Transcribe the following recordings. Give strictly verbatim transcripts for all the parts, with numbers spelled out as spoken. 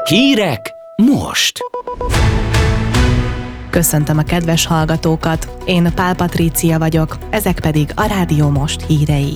Hírek most! Köszöntöm a kedves hallgatókat, én Pál Patrícia vagyok, ezek pedig a Rádió Most hírei.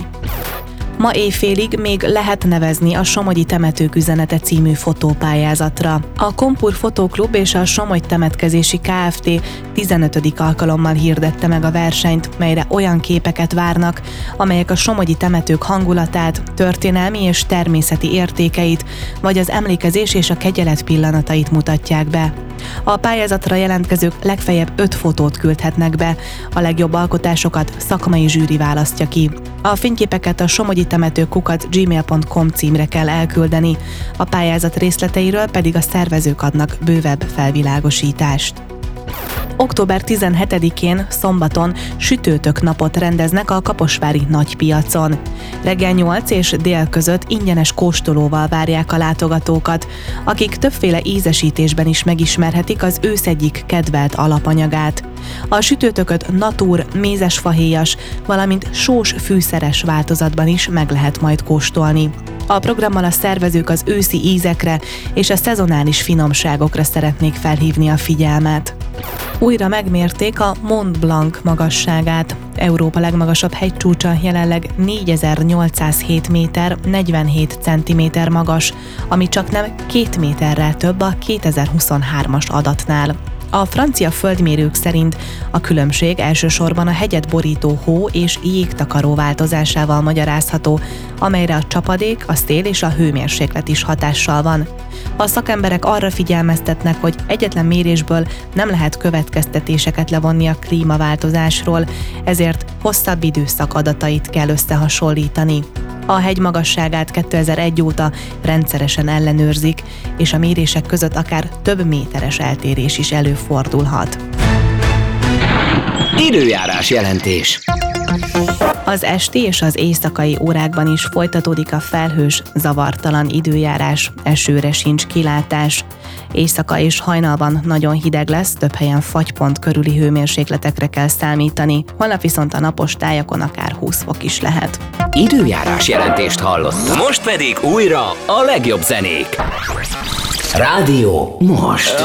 Ma éjfélig még lehet nevezni a Somogyi Temetők üzenete című fotópályázatra. A Kompur Fotóklub és a Somogy Temetkezési Kft. tizenötödik alkalommal hirdette meg a versenyt, melyre olyan képeket várnak, amelyek a somogyi temetők hangulatát, történelmi és természeti értékeit, vagy az emlékezés és a kegyelet pillanatait mutatják be. A pályázatra jelentkezők legfeljebb öt fotót küldhetnek be, a legjobb alkotásokat szakmai zsűri választja ki. A fényképeket a somogyi temetők kukac gmail pont com címre kell elküldeni, a pályázat részleteiről pedig a szervezők adnak bővebb felvilágosítást. október tizenhetedikén, szombaton sütőtök napot rendeznek a kaposvári nagypiacon. Reggel nyolc és dél között ingyenes kóstolóval várják a látogatókat, akik többféle ízesítésben is megismerhetik az ősz egyik kedvelt alapanyagát. A sütőtököt natúr, mézesfahéjas, valamint sós fűszeres változatban is meg lehet majd kóstolni. A programmal a szervezők az őszi ízekre és a szezonális finomságokra szeretnék felhívni a figyelmet. Újra megmérték a Mont Blanc magasságát. Európa legmagasabb hegycsúcsa jelenleg négyezer-nyolcszázhét méter, negyvenhét centiméter magas, ami csaknem két méterrel több a kétezer-huszonhármas adatnál. A francia földmérők szerint a különbség elsősorban a hegyet borító hó és jégtakaró változásával magyarázható, amelyre a csapadék, a szél és a hőmérséklet is hatással van. A szakemberek arra figyelmeztetnek, hogy egyetlen mérésből nem lehet következtetéseket levonni a klímaváltozásról, ezért hosszabb időszak adatait kell összehasonlítani. A hegy magasságát kétezer-egy óta rendszeresen ellenőrzik, és a mérések között akár több méteres eltérés is előfordulhat. Időjárás jelentés. Az esti és az éjszakai órákban is folytatódik a felhős, zavartalan időjárás, esőre sincs kilátás. Éjszaka és hajnalban nagyon hideg lesz, több helyen fagypont körüli hőmérsékletekre kell számítani, holnap viszont a napos tájakon akár húsz fok is lehet. Időjárás jelentést hallottam. Most pedig újra a legjobb zenék. Rádió Most.